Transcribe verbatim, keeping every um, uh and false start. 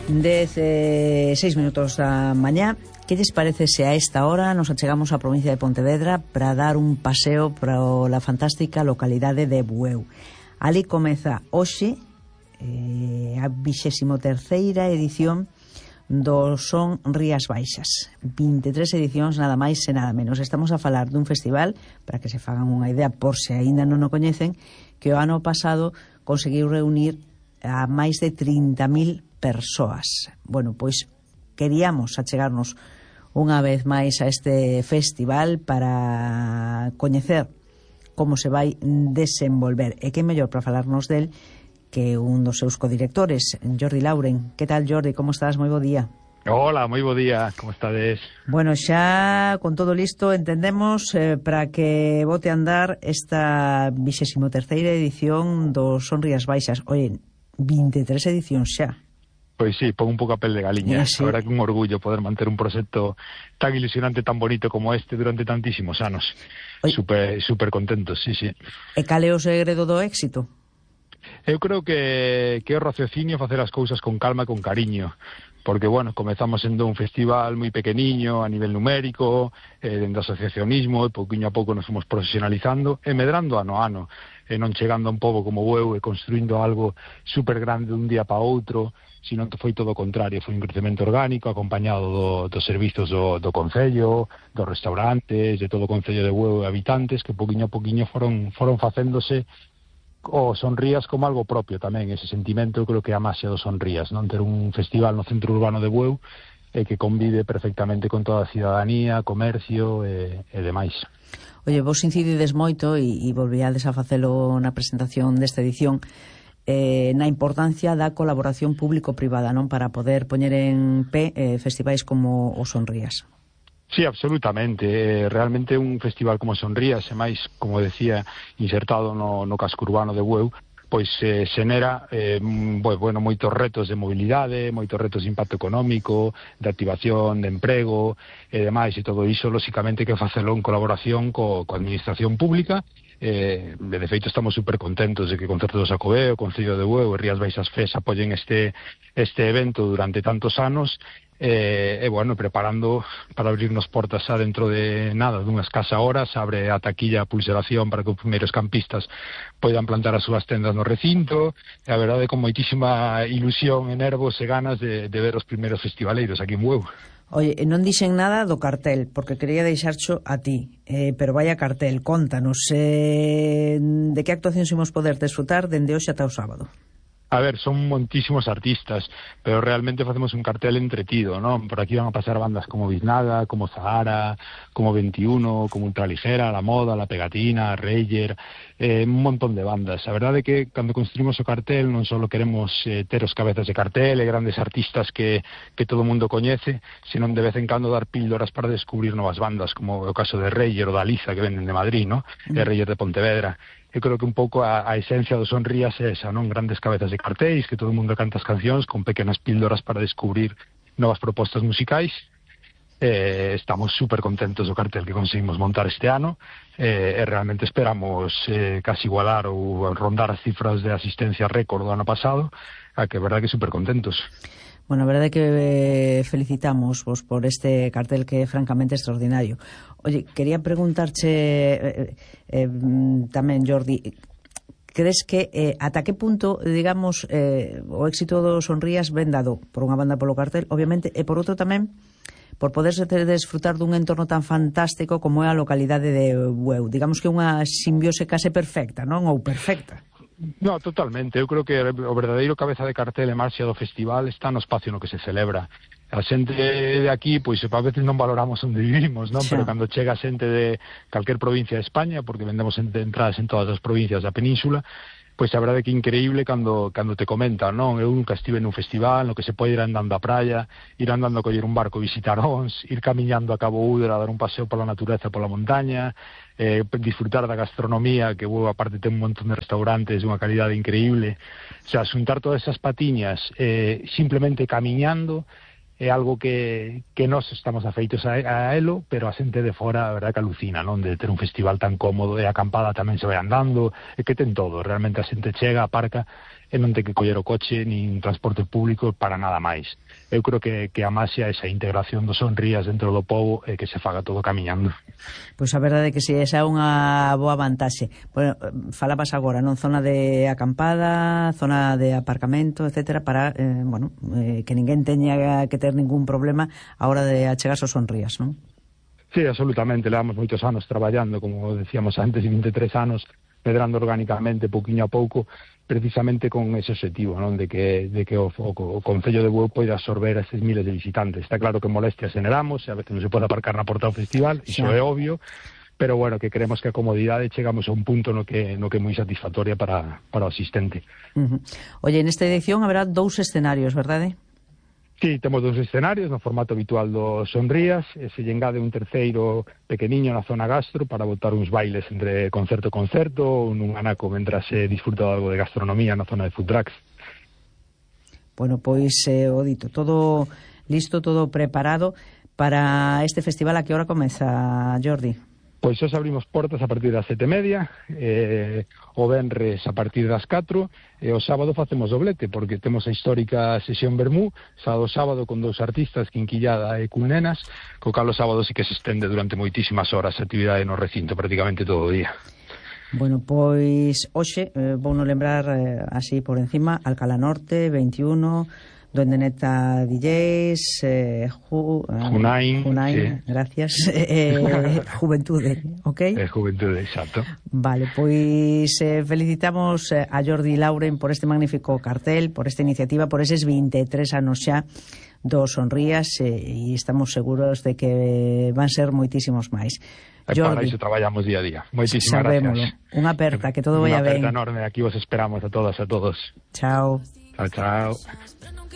Dez, eh, seis minutos da mañá. Que lles parece se a esta hora nos achegamos á provincia de Pontevedra para dar un paseo para a fantástica localidade de Bueu? Ali comeza hoxe eh, a vixésimo terceira edición do Son Rías Baixas. vinte e tres edicións, nada máis e nada menos. Estamos a falar dun festival, para que se fagan unha idea por se aínda non o coñecen, que o ano pasado conseguiu reunir a máis de trinta mil persoas. Bueno, pois queríamos achegarnos unha vez máis a este festival para coñecer como se vai desenvolver, e que mellor para falarnos del que un dos seus codirectores, Jordi Lauren. Que tal, Jordi? Como estás? Moi bo día. Hola, moi bo día, como estades? Bueno, xa con todo listo entendemos eh, para que bote a andar esta vixésimo terceira edición do Son Rías Baixas. Oye, vinte e tres edicións xa. Pois sí, pon un pouco a pel de galiña. Sí. A verdad que un orgullo poder manter un proxecto tan ilusionante, tan bonito como este durante tantísimos anos. Oye. Super, super contentos, sí, sí. E cal é o segredo do éxito? Eu creo que, que é o raciocinio facer as cousas con calma e con cariño. Porque, bueno, comezamos sendo un festival moi pequeniño a nivel numérico, eh, dentro do asociacionismo, e pouquinho a pouco nos fomos profesionalizando e medrando ano a ano, e non chegando a un pobo como Bueu e construindo algo super grande dun día para outro, sino que foi todo o contrario, foi un crecemento orgánico acompañado do, dos servizos do, do Concello, dos restaurantes, de todo o Concello de Bueu e habitantes, que pouquinho a pouquinho foron, foron facéndose o Son Rías como algo propio tamén. Ese sentimento eu creo que é a máxia do Son Rías, non? Ter un festival no centro urbano de Bueu e que convive perfectamente con toda a cidadanía, comercio e, e demais. Oye, vos incidides moito e, e volvíades a facelo na presentación desta edición eh, na importancia da colaboración público-privada, non? Para poder poñer en pé eh, festivais como o Son Rías. Sí, absolutamente. Eh, realmente un festival como Son Rías, e máis, como decía, insertado no, no casco urbano de Bueu, pois eh, xenera eh, bueno, moitos retos de mobilidade, moitos retos de impacto económico, de activación, de emprego e demais, e todo iso, lóxicamente, que facelo en colaboración co, co administración pública. Eh, de feito, estamos super contentos de que Concerto do Xacobeo, o Concello de Bueu e Rías Baixas Fes apoyen este, este evento durante tantos anos. E, eh, bueno, preparando para abrirnos portas xa dentro de nada, dunhas escasa horas, abre a taquilla a pulseración para que os primeiros campistas poidan plantar as súas tendas no recinto, e a verdade con moitísima ilusión e nervos e ganas de, de ver os primeiros festivaleiros aquí en Bueu. Oye, non dixen nada do cartel, porque quería deixarcho a ti, eh, pero vaya cartel, contanos eh, de que actuacións imos poder desfrutar dende hoxe ata o sábado. A ver, son montísimos artistas, pero realmente facemos un cartel entretido, ¿no? Por aquí van a pasar bandas como Biznaga, como Zahara, como veintiuno, como Ultraligera, La Moda, La Pegatina, Reyer, eh, un montón de bandas. A verdade é que cando construimos o cartel non só queremos eh, ter os cabezas de cartel e grandes artistas que, que todo o mundo coñece, senón de vez en cando dar píldoras para descubrir novas bandas, como o caso de Reyer ou da Liza, que venden de Madrid, ¿no? Mm. E Reyer de Pontevedra. Eu creo que un pouco a, a esencia do Son Rías é esa, non? Grandes cabezas de cartéis, que todo o mundo canta as cancións con pequenas píldoras para descubrir novas propostas musicais. Eh, estamos super contentos do cartel que conseguimos montar este ano eh, e realmente esperamos eh, casi igualar ou rondar as cifras de asistencia récord do ano pasado, a que é verdade que super contentos. Bueno, a verdade é que eh, felicitamos vos por este cartel que é francamente extraordinario. Oye, quería preguntarche eh, eh, tamén, Jordi, crees que eh, ata que punto, digamos, eh, o éxito do Son Rías ven dado por unha banda polo cartel, obviamente, e por outro tamén por poderse desfrutar dun entorno tan fantástico como é a localidade de Bueu? Digamos que unha simbiose case perfecta, non? Ou perfecta. No, totalmente. Eu creo que o verdadeiro cabeza de cartel e marcha do festival está no espacio no que se celebra. A xente de aquí, pois, a veces non valoramos onde vivimos, non? Sí. Pero cando chega a xente de calquer provincia de España, porque vendemos entradas en todas as provincias da península, pois a verdade é que é increíble cando, cando te comentan, non? Eu nunca estive nun festival no que se pode ir andando á praia, ir andando a coller un barco, visitar Ons, ir camiñando a Cabo Údera, dar un paseo pola natureza, pola montaña, eh, disfrutar da gastronomía, que Bueu aparte ten un montón de restaurantes de unha calidade increíble. O sea, xuntar todas esas patiñas eh, simplemente camiñando é algo que, que nós estamos afeitos a, a elo, pero a xente de fora, a verdade que alucina, non? De ter un festival tan cómodo, e a acampada tamén se vai andando, e que ten todo, realmente a xente chega, aparca, e non ter que coller o coche nin transporte público para nada máis. Eu creo que, que a máxia é esa integración dos Sonrías dentro do pobo e que se faga todo camiñando. Pois a verdade é que si, esa é unha boa vantaxe. Bueno, falabas agora, non? Zona de acampada, zona de aparcamento, etcétera, para, eh, bueno, eh, que ninguén teña que ter ningún problema a hora de achegarse aos Sonrías, non? Sí, absolutamente, levamos moitos anos traballando, como decíamos antes, vinte e tres anos, medrando orgánicamente, pouquiño a pouco, precisamente con ese objetivo, non? De que, de que o, o, o Concello de Bueu poida absorber a estes miles de visitantes. Está claro que molestias generamos, e a veces non se pode aparcar na porta do festival, iso é obvio, pero bueno, que creemos que a comodidade chegamos a un punto no que no que é moi satisfactoria para, para o asistente. Uh-huh. Oye, nesta edición haberá dous escenarios, verdade? Sí, temos dous escenarios no formato habitual dos Sonrías, e se lle engade un terceiro pequeniño na zona gastro para botar uns bailes entre concerto e concerto, nun anaco mentras se disfruta de algo de gastronomía na zona de food trucks. Bueno, pois, eh, o dito, todo listo, todo preparado para este festival. A que hora comeza, Jordi? Pois os abrimos portas a partir das sete e media, eh, o venres a partir das catro, e o sábado facemos doblete, porque temos a histórica sesión Vermú, sábado sábado con dous artistas, Quinquillada e Culnenas, co cal o sábado sí que se estende durante moitísimas horas a actividade no recinto, prácticamente todo o día. Bueno, pois, hoxe, eh, vou non lembrar eh, así por encima, Alcalá Norte, veintiuno... Duende Neta D Js, eh, ju, eh, Junain, Junain, sí. Gracias, eh, Juventude, ok? É Juventude, exacto. Vale, pois eh, felicitamos a Jordi Lauren por este magnífico cartel, por esta iniciativa, por eses vinte e tres anos xa dos Sonrías, eh, e estamos seguros de que van ser moitísimos máis. E para iso traballamos día a día. Moitísimas gracias. Unha aperta, que todo vaya ben. Unha aperta enorme, aquí vos esperamos a todas e a todos. Chao. Chao, chao.